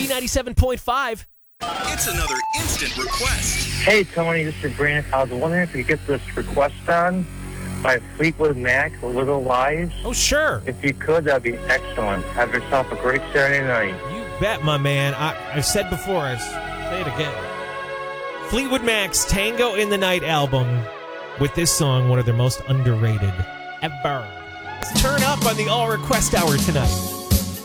B97.5. It's another instant request. Hey, Tony, this is Brandon. I was wondering if you could get this request on by Fleetwood Mac, Little Lies. Oh, sure. If you could, that'd be excellent. Have yourself a great Saturday night. You bet, my man. I've said before, I say it again. Fleetwood Mac's Tango in the Night album with this song, one of their most underrated ever. Let's turn up on the All Request Hour tonight.